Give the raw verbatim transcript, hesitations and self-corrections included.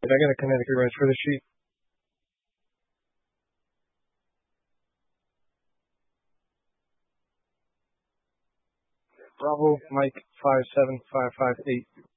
I got a Connecticut rise for the sheet. Bravo, Mike, five seven five five eight.